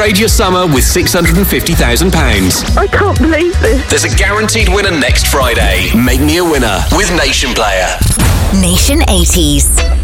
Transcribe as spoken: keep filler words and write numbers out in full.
Upgrade your summer with six hundred fifty thousand pounds. I can't believe this. There's a guaranteed winner next Friday. Make me a winner with Nation Player. Nation eighties.